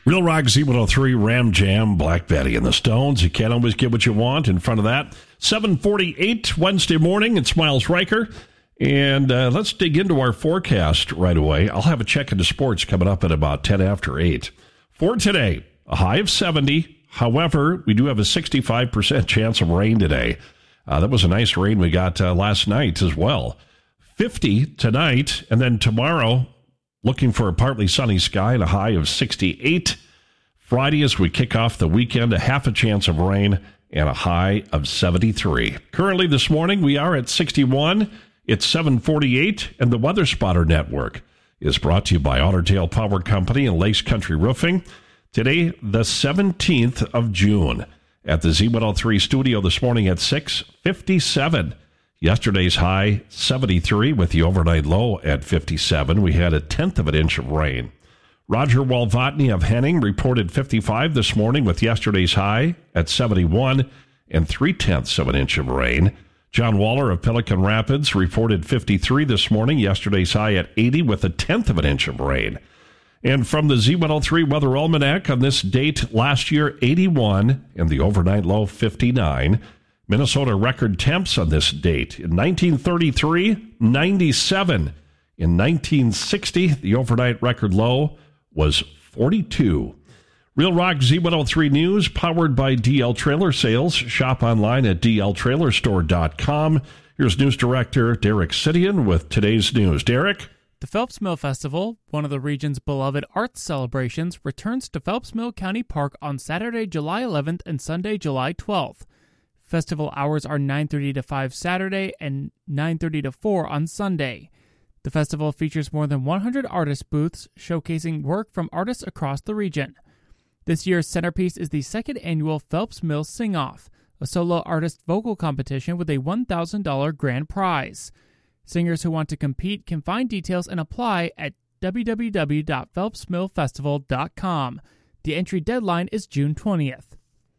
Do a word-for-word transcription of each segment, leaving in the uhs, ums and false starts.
Real Rock Z one oh three, Ram Jam, Black Betty and the Stones. You can't always get what you want. In front of that, seven forty-eight Wednesday morning. It's Miles Riker. And uh, let's dig into our forecast right away. I'll have a check into sports coming up at about ten after eight. For today, a high of seventy. However, we do have a sixty-five percent chance of rain today. Uh, that was a nice rain we got uh, last night as well. fifty tonight, and then tomorrow, looking for a partly sunny sky and a high of sixty-eight. Friday, as we kick off the weekend, a half a chance of rain and a high of seventy-three. Currently this morning, we are at sixty-one. It's seven forty-eight, and the Weather Spotter Network is brought to you by Otter Tail Power Company and Lakes Country Roofing. Today, the seventeenth of June, at the Z one oh three studio this morning at six fifty-seven. Yesterday's high, seventy-three, with the overnight low at fifty-seven. We had a tenth of an inch of rain. Roger Walvotny of Henning reported fifty-five this morning with yesterday's high at seventy-one and three-tenths of an inch of rain. John Waller of Pelican Rapids reported fifty-three this morning, yesterday's high at eighty with a tenth of an inch of rain. And from the Z one oh three Weather Almanac on this date last year, eighty-one, and the overnight low, fifty-nine. Minnesota record temps on this date. In nineteen thirty-three, ninety-seven. In nineteen sixty, the overnight record low was forty-two. Real Rock Z one oh three News, powered by D L Trailer Sales. Shop online at d l trailer store dot com. Here's News Director Derek Sidian with today's news. Derek? The Phelps Mill Festival, one of the region's beloved arts celebrations, returns to Phelps Mill County Park on Saturday, July eleventh and Sunday, July twelfth. Festival hours are nine thirty to five Saturday and nine thirty to four on Sunday. The festival features more than one hundred artist booths showcasing work from artists across the region. This year's centerpiece is the second annual Phelps Mill Sing-Off, a solo artist vocal competition with a one thousand dollars grand prize. Singers who want to compete can find details and apply at w w w dot phelps mill festival dot com. The entry deadline is June twentieth.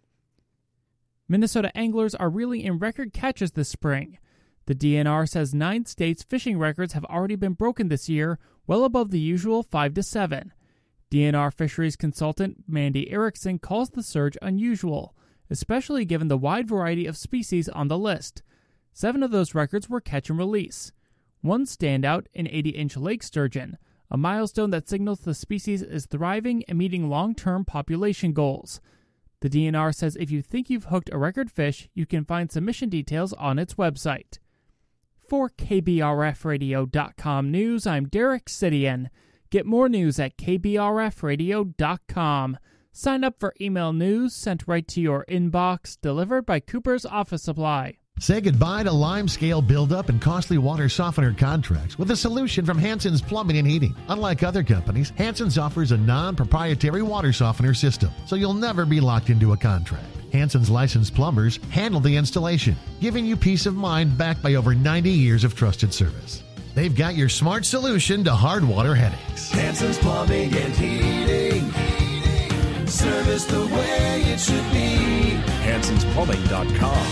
Minnesota anglers are reeling in record catches this spring. The D N R says nine states' fishing records have already been broken this year, well above the usual five to seven. D N R fisheries consultant Mandy Erickson calls the surge unusual, especially given the wide variety of species on the list. Seven of those records were catch and release. One standout, an eighty-inch lake sturgeon, a milestone that signals the species is thriving and meeting long-term population goals. The D N R says if you think you've hooked a record fish, you can find submission details on its website. For K B R F radio dot com News, I'm Derek Sidian. Get more news at k b r f radio dot com. Sign up for email news sent right to your inbox, delivered by Cooper's Office Supply. Say goodbye to limescale buildup and costly water softener contracts with a solution from Hanson's Plumbing and Heating. Unlike other companies, Hanson's offers a non-proprietary water softener system, so you'll never be locked into a contract. Hanson's licensed plumbers handle the installation, giving you peace of mind backed by over ninety years of trusted service. They've got your smart solution to hard water headaches. Hanson's Plumbing and Heating. Heating. Service the way it should be. Hansons Plumbing dot com.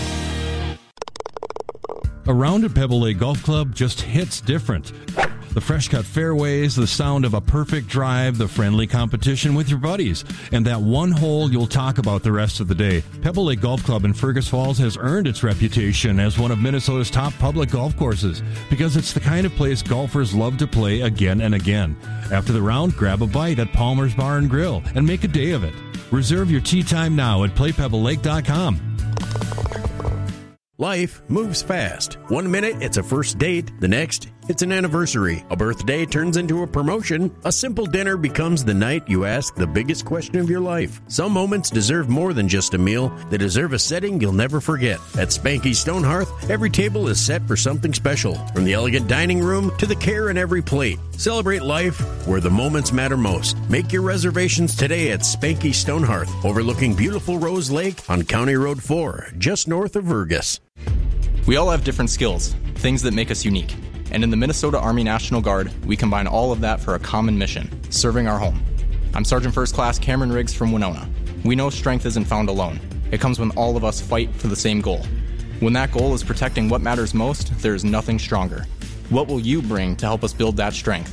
A round at Pebble Lake Golf Club just hits different. The fresh-cut fairways, the sound of a perfect drive, the friendly competition with your buddies, and that one hole you'll talk about the rest of the day. Pebble Lake Golf Club in Fergus Falls has earned its reputation as one of Minnesota's top public golf courses because it's the kind of place golfers love to play again and again. After the round, grab a bite at Palmer's Bar and Grill and make a day of it. Reserve your tee time now at play pebble lake dot com. Life moves fast. One minute, it's a first date. The next, it's an anniversary. A birthday turns into a promotion. A simple dinner becomes the night you ask the biggest question of your life. Some moments deserve more than just a meal. They deserve a setting you'll never forget. At Spanky Stone Hearth, every table is set for something special. From the elegant dining room to the care in every plate. Celebrate life where the moments matter most. Make your reservations today at Spanky Stone Hearth, overlooking beautiful Rose Lake on County Road four, just north of Fergus. We all have different skills, things that make us unique. And in the Minnesota Army National Guard, we combine all of that for a common mission, serving our home. I'm Sergeant First Class Cameron Riggs from Winona. We know strength isn't found alone. It comes when all of us fight for the same goal. When that goal is protecting what matters most, there is nothing stronger. What will you bring to help us build that strength?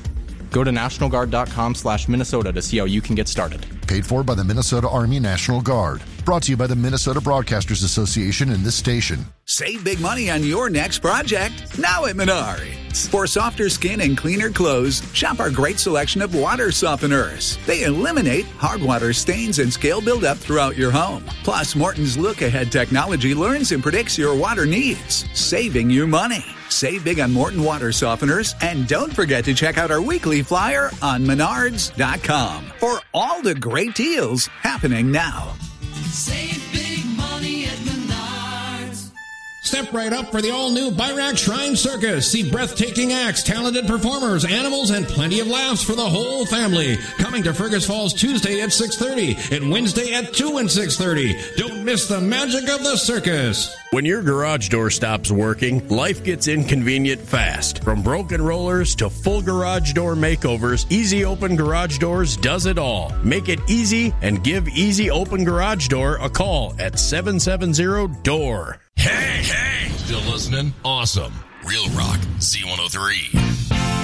Go to nationalguard.com slash Minnesota to see how you can get started. Paid for by the Minnesota Army National Guard. Brought to you by the Minnesota Broadcasters Association and this station. Save big money on your next project now at Menards. For softer skin and cleaner clothes, shop our great selection of water softeners. They eliminate hard water stains and scale buildup throughout your home. Plus, Morton's look-ahead technology learns and predicts your water needs, saving you money. Save big on Morton water softeners, and don't forget to check out our weekly flyer on menards dot com for all the great deals happening now. Save big money at Menards. Step right up for the all-new Byrack Shrine Circus. See breathtaking acts, talented performers, animals, and plenty of laughs for the whole family. Coming to Fergus Falls Tuesday at six thirty and Wednesday at two and six thirty. Don't miss the magic of the circus. When your garage door stops working, life gets inconvenient fast. From broken rollers to full garage door makeovers, Easy Open Garage Doors does it all. Make it easy and give Easy Open Garage Door a call at seven seven zero D O O R. Hey, hey! Still listening? Awesome. Real Rock Z one oh three.